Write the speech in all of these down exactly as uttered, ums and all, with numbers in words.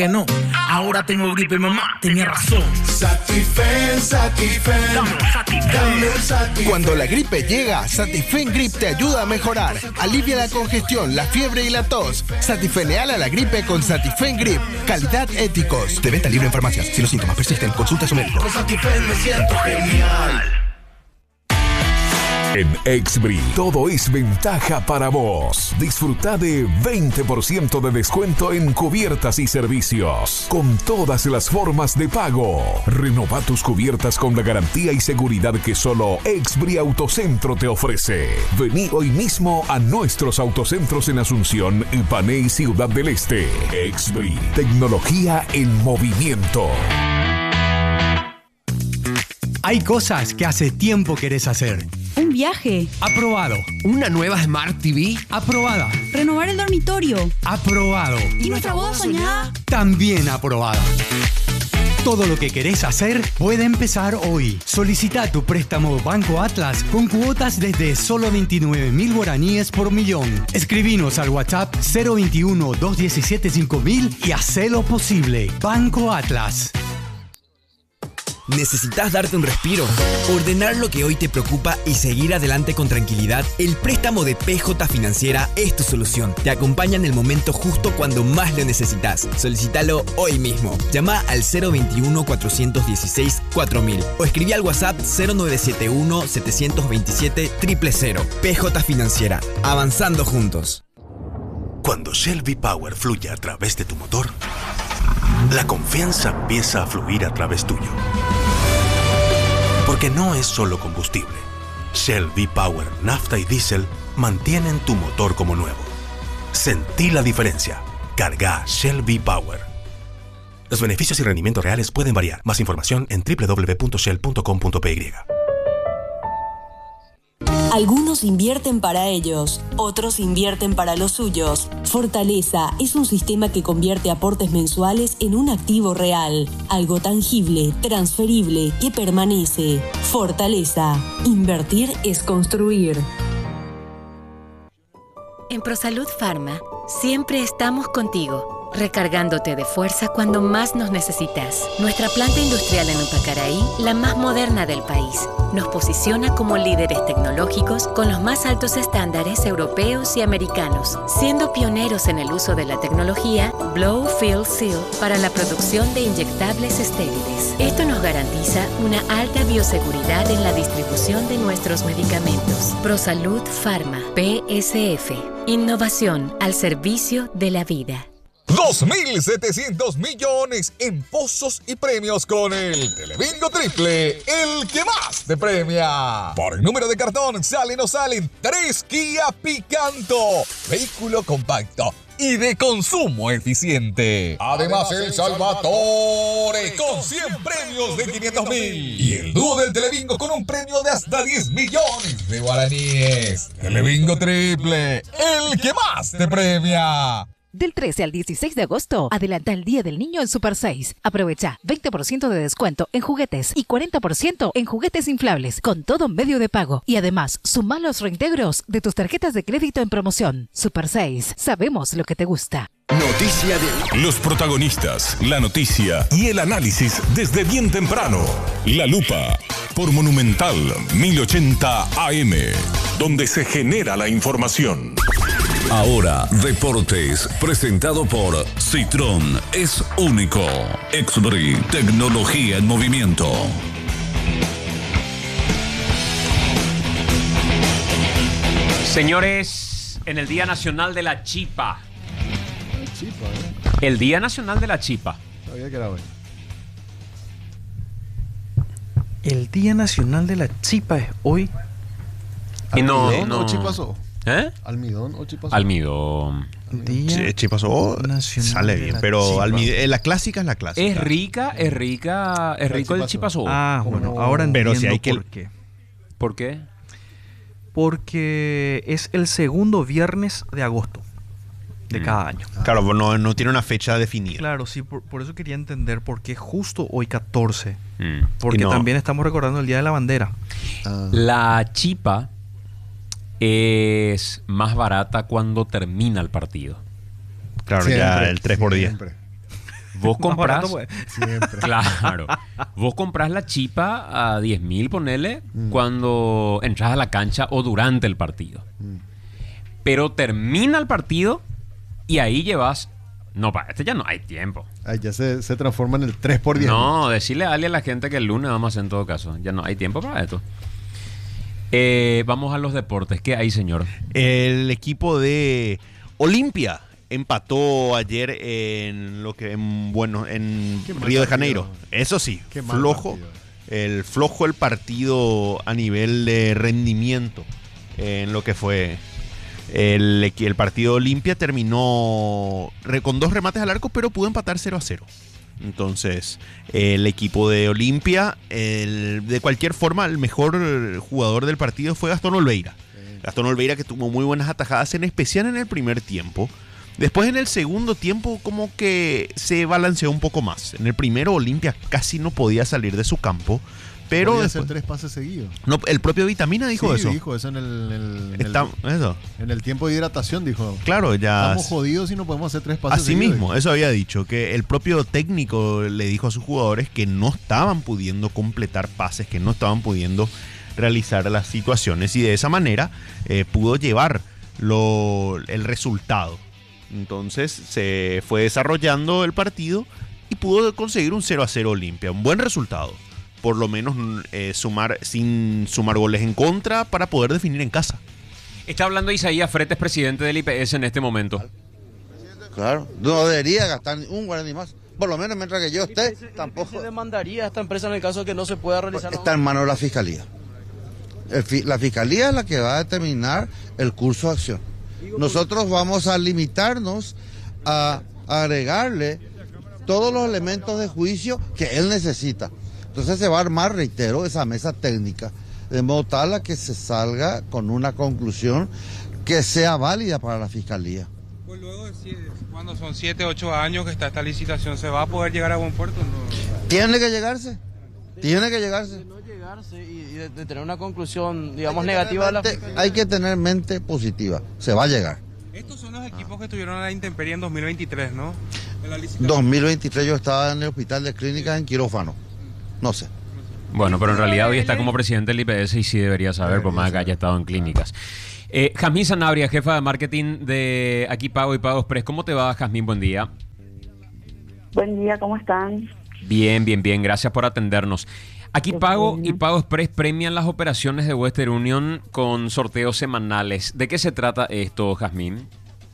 Que no, ahora tengo gripe, mamá, tenía razón. Satifen, Satifen, Dame Satifen. dame un Satifen. Cuando la gripe llega, Satifen Grip te ayuda a mejorar. Alivia la congestión, la fiebre y la tos. Satifeneala la gripe con Satifen Grip. Calidad Éticos. De venta libre en farmacias. Si los síntomas persisten, consulta a su médico. Con Satifen me siento genial. En Exbri, todo es ventaja para vos. Disfruta de veinte por ciento de descuento en cubiertas y servicios, con todas las formas de pago. Renova tus cubiertas con la garantía y seguridad que solo Exbri Autocentro te ofrece. Vení hoy mismo a nuestros autocentros en Asunción, Ipané y Ciudad del Este. Exbri, tecnología en movimiento. Hay cosas que hace tiempo querés hacer. Un viaje. Aprobado. Una nueva Smart T V. Aprobada. Renovar el dormitorio. Aprobado. ¿Y nuestra boda soñada? También aprobada. Todo lo que querés hacer puede empezar hoy. Solicita tu préstamo Banco Atlas con cuotas desde solo veintinueve mil guaraníes por millón. Escribinos al WhatsApp cero veintiuno, dos diecisiete, cinco mil y hacelo posible. Banco Atlas. ¿Necesitas darte un respiro? Ordenar lo que hoy te preocupa y seguir adelante con tranquilidad. El préstamo de P J Financiera es tu solución. Te acompaña en el momento justo cuando más lo necesitas. Solicítalo hoy mismo. Llama al cero veintiuno, cuatrocientos dieciséis, cuatro mil o escribí al WhatsApp cero nueve siete uno, setecientos veintisiete, cero cero cero. P J Financiera. Avanzando juntos. Cuando Shell V-Power fluye a través de tu motor, la confianza empieza a fluir a través tuyo. Porque no es solo combustible. Shell V-Power, nafta y diésel mantienen tu motor como nuevo. Sentí la diferencia. Carga Shell V-Power. Los beneficios y rendimientos reales pueden variar. Más información en doble u doble u doble u punto shell punto com punto p y. Algunos invierten para ellos, otros invierten para los suyos. Fortaleza es un sistema que convierte aportes mensuales en un activo real, algo tangible, transferible, que permanece. Fortaleza. Invertir es construir. En ProSalud Pharma, siempre estamos contigo, recargándote de fuerza cuando más nos necesitas. Nuestra planta industrial en Upacaraí, la más moderna del país, nos posiciona como líderes tecnológicos con los más altos estándares europeos y americanos, siendo pioneros en el uso de la tecnología Blow Fill Seal para la producción de inyectables estériles. Esto nos garantiza una alta bioseguridad en la distribución de nuestros medicamentos. ProSalud Pharma, P S F. Innovación al servicio de la vida. dos mil setecientos millones en pozos y premios con el Telebingo Triple, el que más te premia. Por el número de cartón salen o salen tres Kia Picanto, vehículo compacto y de consumo eficiente. Además, el Salvatore con cien premios de quinientos mil. Y el dúo del Telebingo con un premio de hasta diez millones de guaraníes. Telebingo Triple, el que más te premia. Del trece al dieciséis de agosto, adelanta el Día del Niño en Super seis. Aprovecha veinte por ciento de descuento en juguetes y cuarenta por ciento en juguetes inflables con todo medio de pago. Y además, suma los reintegros de tus tarjetas de crédito en promoción. Super seis, sabemos lo que te gusta. Noticia de los protagonistas, la noticia y el análisis desde bien temprano. La Lupa por Monumental mil ochenta A M, donde se genera la información. Ahora, Deportes, presentado por Citroën, es único. Exbri, tecnología en movimiento. Señores, en el Día Nacional de la Chipa. Chipa, ¿eh? El Día Nacional de la Chipa. Sabía que era hoy. El Día Nacional de la Chipa es hoy. Y no, ¿Almidón no. o chipazó? ¿Eh? ¿Almidón o chipazó? Almidón. Día chipazó sale bien, pero almidón, la clásica es la clásica. Es rica, es rica, es rico el chipazó. Ah, bueno, ahora entiendo pero si hay que... por qué. ¿Por qué? Porque es el segundo viernes de agosto de mm. cada año. Claro, no, no tiene una fecha definida. Claro, sí, por, por eso quería entender por qué justo hoy catorce. Mm. Porque no. también estamos recordando el Día de la Bandera. Ah. La chipa es más barata cuando termina el partido. Claro, Siempre, ya el tres por diez. siempre. Vos Más barato, comprás. pues. Siempre. Claro. Vos comprás la chipa a diez mil, ponele, Mm. cuando entras a la cancha o durante el partido. Mm. Pero termina el partido y ahí llevas. No, para este ya no hay tiempo. Ahí ya se, se transforma en el tres por diez. No, decirle a la gente que el lunes vamos a hacer en todo caso. Ya no hay tiempo para esto. Eh, vamos a los deportes. ¿Qué hay, señor? El equipo de Olimpia empató ayer en lo que en, bueno en Qué mal Río de partido. Janeiro. Eso sí, Qué mal flojo. partido. El flojo el partido a nivel de rendimiento en lo que fue el, equi- el partido de Olimpia terminó re- con dos remates al arco, pero pudo empatar cero a cero. Entonces, el equipo de Olimpia, el- de cualquier forma, el mejor jugador del partido fue Gastón Olveira. Gastón Olveira, que tuvo muy buenas atajadas, en especial en el primer tiempo. Después, en el segundo tiempo, como que se balanceó un poco más. En el primero, Olimpia casi no podía salir de su campo. Pero Podía después, hacer tres pases seguidos. no, el propio Vitamina dijo Sí, eso. dijo eso en el, en el- en el- Está- eso. en el tiempo de hidratación, dijo. Claro, ya. Estamos jodidos y no podemos hacer tres pases Así seguidos. mismo, eso había dicho, que el propio técnico le dijo a sus jugadores que no estaban pudiendo completar pases, que no estaban pudiendo realizar las situaciones y de esa manera eh, pudo llevar lo, el resultado. Entonces se fue desarrollando el partido y pudo conseguir un cero a cero Olimpia, un buen resultado. Por lo menos eh, sumar sin sumar goles en contra para poder definir en casa. Está hablando Isaías Fretes, presidente del I P S en este momento. Claro, no debería gastar ni un guaraní más. Por lo menos mientras que yo esté, tampoco. ¿Se demandaría a esta empresa en el caso de que no se pueda realizar? Está en manos de la fiscalía. El fi- la fiscalía es la que va a determinar el curso de acción. Nosotros vamos a limitarnos a agregarle todos los elementos de juicio que él necesita. Entonces se va a armar, reitero, esa mesa técnica, de modo tal a que se salga con una conclusión que sea válida para la fiscalía. Pues luego, de si- cuando son siete, ocho años que está esta licitación, ¿se va a poder llegar a buen puerto? No. Tiene que llegarse, tiene que llegarse. No llegarse y, y de, de tener una conclusión, digamos, negativa de la Mente- hay que tener mente positiva, se va a llegar. Estos son los equipos que estuvieron a la intemperie en dos mil veintitrés, ¿no? En la licitación. dos mil veintitrés yo estaba en el hospital de clínicas en quirófano, no sé. Bueno, pero en realidad hoy está como presidente del I P S y sí debería saber, por más que haya estado en clínicas. Eh, Jazmín Sanabria, jefa de marketing de Aquí Pago y Pago Express. ¿Cómo te va, Jazmín? Buen día. Buen día, ¿cómo están? Bien, bien, bien. Gracias por atendernos. Aquí Pago y Pago Express premian las operaciones de Western Union con sorteos semanales. ¿De qué se trata esto, Jazmín?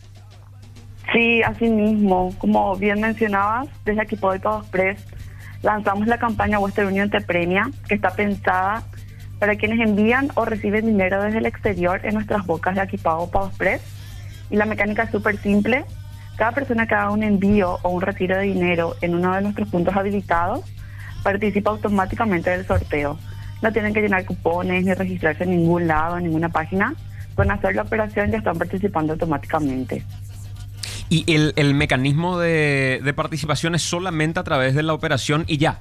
Sí, así mismo. Como bien mencionabas, desde Aquí Pago y Pago Express lanzamos la campaña Western Union Te Premia, que está pensada para quienes envían o reciben dinero desde el exterior en nuestras bocas de Aquí Pago o Pago Express. Y la mecánica es súper simple. Cada persona que haga un envío o un retiro de dinero en uno de nuestros puntos habilitados participa automáticamente del sorteo. No tienen que llenar cupones ni registrarse en ningún lado, en ninguna página. Con hacer la operación ya están participando automáticamente. Y el, el mecanismo de, de participación es solamente a través de la operación y ya.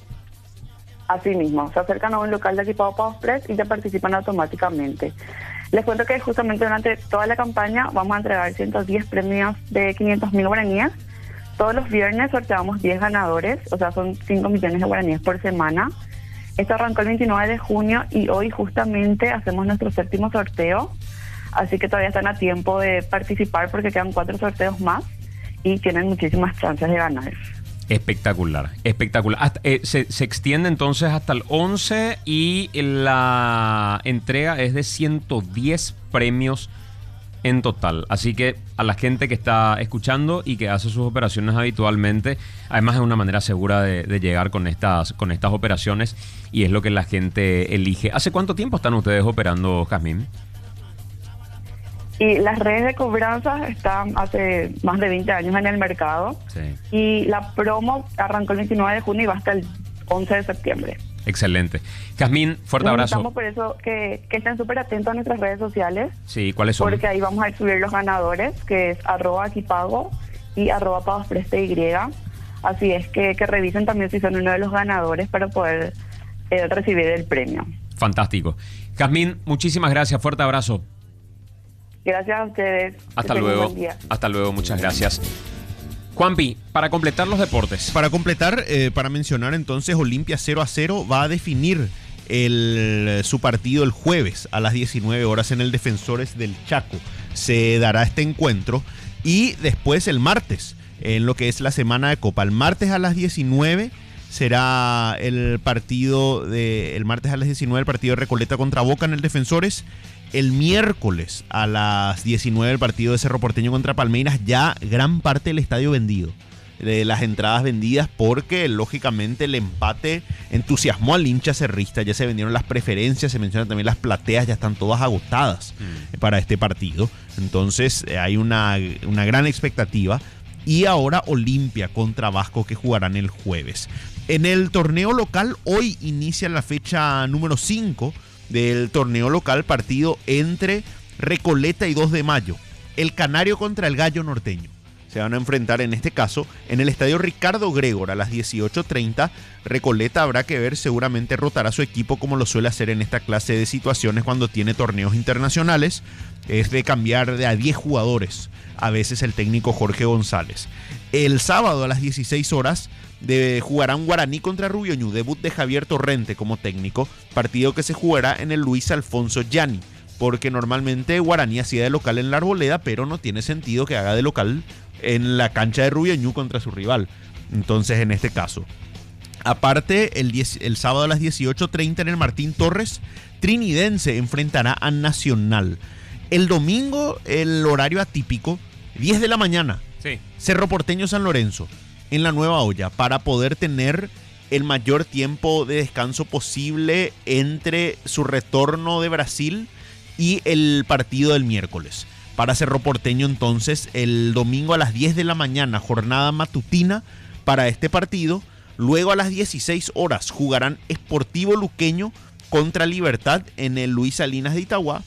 Así mismo, se acercan a un local de Aquí Pago Pago Express y ya participan automáticamente. Les cuento que justamente durante toda la campaña vamos a entregar ciento diez premios de quinientos mil guaraníes. Todos los viernes sorteamos diez ganadores, o sea, son cinco millones de guaraníes por semana. Esto arrancó el veintinueve de junio y hoy justamente hacemos nuestro séptimo sorteo. Así que todavía están a tiempo de participar porque quedan cuatro sorteos más y tienen muchísimas chances de ganar. Espectacular, espectacular. Hasta, eh, se, se extiende entonces hasta el once y la entrega es de ciento diez premios en total. Así que a la gente que está escuchando y que hace sus operaciones habitualmente, además es una manera segura de, de llegar con estas, con estas operaciones y es lo que la gente elige. ¿Hace cuánto tiempo están ustedes operando, Jazmín? Y las redes de cobranza están hace más de veinte años en el mercado. Sí. Y la promo arrancó el veintinueve de junio y va hasta el once de septiembre. Excelente. Jazmín, fuerte Nos abrazo. invitamos por eso que, que estén súper atentos a nuestras redes sociales. Sí, ¿cuáles son? Porque ahí vamos a subir los ganadores, que es arroba aquí pago y arroba pagos preste y. Así es que, que revisen también si son uno de los ganadores para poder eh, recibir el premio. Fantástico. Jazmín, muchísimas gracias. Fuerte abrazo. Gracias a ustedes. Hasta Que tengan luego. buen día. Hasta luego, muchas gracias. Juanpi, para completar los deportes. Para completar, eh, para mencionar entonces, Olimpia cero a cero va a definir el, su partido el jueves a las diecinueve horas en el Defensores del Chaco. Se dará este encuentro y después el martes, en lo que es la semana de Copa. El martes a las diecinueve será el partido de, el martes a las diecinueve el partido de Recoleta contra Boca en el Defensores. El miércoles a las diecinueve el partido de Cerro Porteño contra Palmeiras, ya gran parte del estadio vendido, de las entradas vendidas, porque lógicamente el empate entusiasmó al hincha cerrista. Ya se vendieron las preferencias, se mencionan también las plateas, ya están todas agotadas mm. para este partido. Entonces eh, hay una, una gran expectativa. Y ahora Olimpia contra Vasco, que jugarán el jueves. En el torneo local, hoy inicia la fecha número cinco del torneo local, partido entre Recoleta y dos de mayo. El Canario contra el Gallo Norteño. Se van a enfrentar en este caso en el estadio Ricardo Gregor a las dieciocho treinta. Recoleta, habrá que ver, seguramente rotará su equipo como lo suele hacer en esta clase de situaciones cuando tiene torneos internacionales. Es de cambiar de a diez jugadores a veces el técnico Jorge González. El sábado a las dieciséis horas de, jugarán Guaraní contra Rubioñú, debut de Javier Torrente como técnico, partido que se jugará en el Luis Alfonso Gianni, porque normalmente Guaraní hacía de local en la Arboleda, pero no tiene sentido que haga de local en la cancha de Rubioñú contra su rival. Entonces, en este caso, aparte, el, diez, el sábado a las dieciocho treinta en el Martín Torres, Trinidense enfrentará a Nacional. El domingo, el horario atípico, diez de la mañana, sí. Cerro Porteño San Lorenzo, en la Nueva Olla, para poder tener el mayor tiempo de descanso posible entre su retorno de Brasil y el partido del miércoles. Para Cerro Porteño, entonces, el domingo a las diez de la mañana, jornada matutina para este partido. Luego a las dieciséis horas jugarán Sportivo Luqueño contra Libertad en el Luis Salinas de Itagua.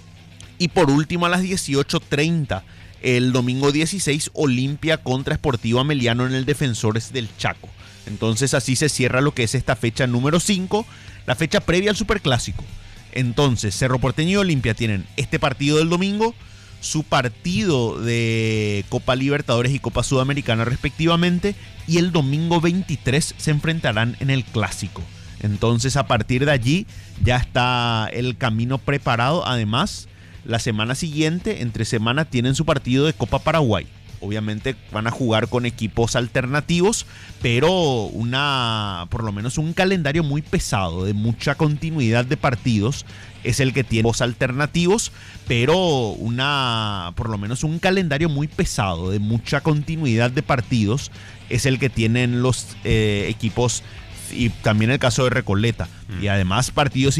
Y por último a las dieciocho treinta, el domingo dieciséis, Olimpia contra Sportivo Ameliano en el Defensores del Chaco. Entonces así se cierra lo que es esta fecha número cinco, la fecha previa al Superclásico. Entonces Cerro Porteño y Olimpia tienen este partido del domingo, su partido de Copa Libertadores y Copa Sudamericana respectivamente, y el domingo veintitrés se enfrentarán en el Clásico. Entonces a partir de allí ya está el camino preparado. Además, la semana siguiente, entre semana, tienen su partido de Copa Paraguay. Obviamente van a jugar con equipos alternativos, pero una, por lo menos un calendario muy pesado, de mucha continuidad de partidos, es el que tiene los alternativos, pero una, por lo menos un calendario muy pesado, de mucha continuidad de partidos, es el que tienen los eh, equipos, y también el caso de Recoleta. Mm. Y además partidos